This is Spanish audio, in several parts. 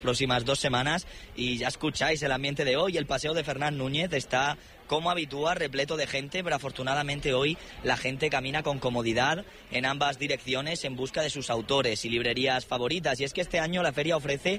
próximas 2 semanas y ya escucháis el ambiente de hoy. El paseo de Fernán Núñez está, como habitúa, repleto de gente, pero afortunadamente hoy la gente camina con comodidad en ambas direcciones en busca de sus autores y librerías favoritas. Y es que este año la feria ofrece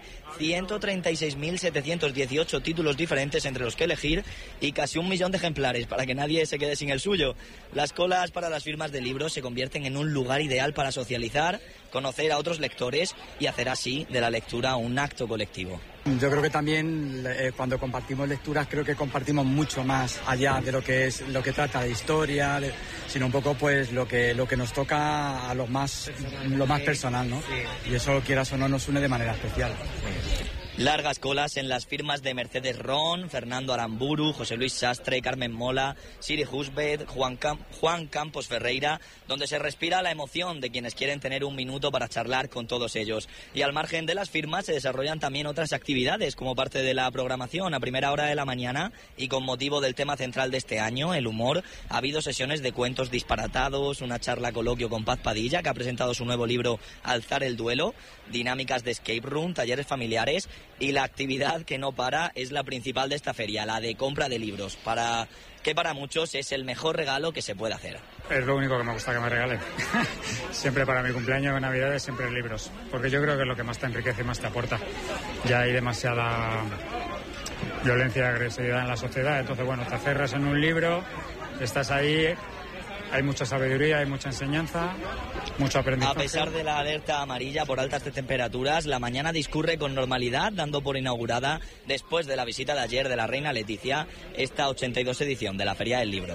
136.718 títulos diferentes entre los que elegir y casi 1 millón de ejemplares para que nadie se quede sin el suyo. Las colas para las firmas de libros se convierten en un lugar ideal para socializar, conocer a otros lectores y hacer así de la lectura un acto colectivo. Yo creo que también cuando compartimos lecturas creo que compartimos mucho más allá de lo que es lo que trata de historia, sino un poco pues lo que nos toca a lo más personal, ¿no? Sí. Y eso, quieras o no, nos une de manera especial. Sí. Largas colas en las firmas de Mercedes Ron, Fernando Aramburu, José Luis Sastre, Carmen Mola, Siri Husbet, Juan Campos Ferreira, donde se respira la emoción de quienes quieren tener un minuto para charlar con todos ellos. Y al margen de las firmas se desarrollan también otras actividades como parte de la programación. A primera hora de la mañana y con motivo del tema central de este año, el humor, ha habido sesiones de cuentos disparatados, una charla coloquio con Paz Padilla, que ha presentado su nuevo libro Alzar el duelo, dinámicas de escape room, talleres familiares. Y la actividad que no para es la principal de esta feria, la de compra de libros, que para muchos es el mejor regalo que se puede hacer. Es lo único que me gusta que me regalen. Siempre para mi cumpleaños o Navidades, siempre libros, porque yo creo que es lo que más te enriquece y más te aporta. Ya hay demasiada violencia y agresividad en la sociedad, entonces bueno, te aferras en un libro, estás ahí. Hay mucha sabiduría, hay mucha enseñanza, mucho aprendizaje. A pesar de la alerta amarilla por altas temperaturas, la mañana discurre con normalidad, dando por inaugurada, después de la visita de ayer de la reina Leticia, esta 82 edición de la Feria del Libro.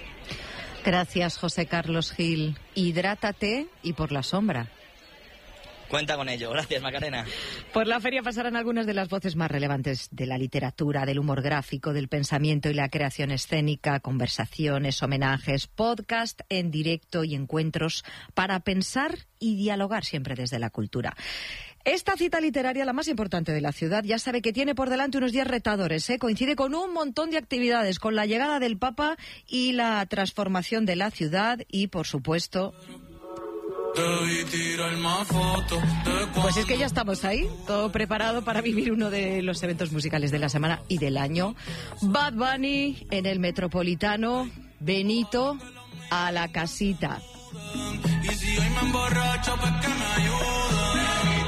Gracias, José Carlos Gil. Hidrátate y por la sombra. Cuenta con ello. Gracias, Macarena. Por la feria pasarán algunas de las voces más relevantes de la literatura, del humor gráfico, del pensamiento y la creación escénica, conversaciones, homenajes, podcast en directo y encuentros para pensar y dialogar siempre desde la cultura. Esta cita literaria, la más importante de la ciudad, ya sabe que tiene por delante unos días retadores, ¿eh? Coincide con un montón de actividades, con la llegada del Papa y la transformación de la ciudad y, por supuesto... Pues es que ya estamos ahí, todo preparado para vivir uno de los eventos musicales de la semana y del año. Bad Bunny en el Metropolitano, Benito a la casita. Y si hoy me emborracho, pues que me ayuden.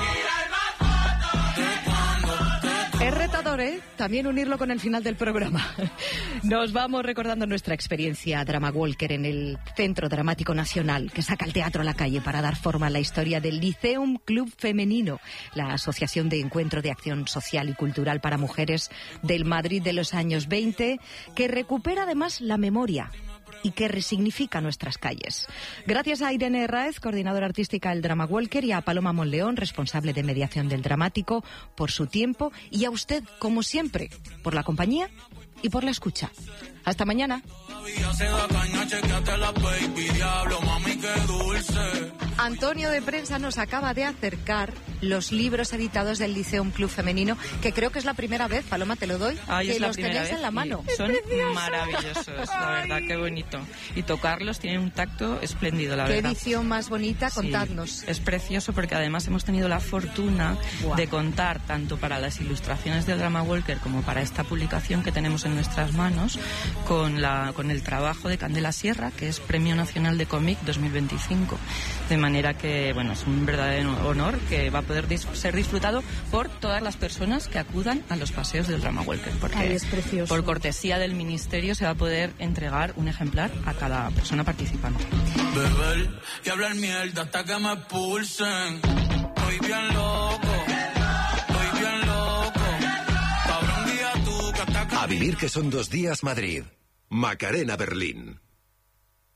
Es retador, ¿eh? También unirlo con el final del programa. Nos vamos recordando nuestra experiencia Drama Walker en el Centro Dramático Nacional, que saca el teatro a la calle para dar forma a la historia del Lyceum Club Femenino, la asociación de encuentro de acción social y cultural para mujeres del Madrid de los años 20, que recupera además la memoria y que resignifica nuestras calles. Gracias a Irene Herráez, coordinadora artística del Drama Walker, y a Paloma Monleón, responsable de mediación del dramático, por su tiempo, y a usted, como siempre, por la compañía y por la escucha. Hasta mañana. Antonio de Prensa nos acaba de acercar los libros editados del Lyceum Club Femenino, que creo que es la primera vez, Paloma, te lo doy, que los tenéis en la mano. Son maravillosos, la verdad, qué bonito. Y tocarlos tienen un tacto espléndido, la verdad. Qué edición más bonita, contadnos. Sí, es precioso porque además hemos tenido la fortuna de contar tanto para las ilustraciones del Drama Walker como para esta publicación que tenemos en nuestras manos con el trabajo de Candela Sierra, que es Premio Nacional de Cómic 2025. De manera que, bueno, es un verdadero honor que va a poder ser disfrutado por todas las personas que acudan a los paseos del Drama Walker. Porque es precioso. Por cortesía del Ministerio se va a poder entregar un ejemplar a cada persona participante. Beber y hablar mierda hasta que me expulsen. Estoy bien loco. A vivir que son 2 días Madrid. Macarena Berlín.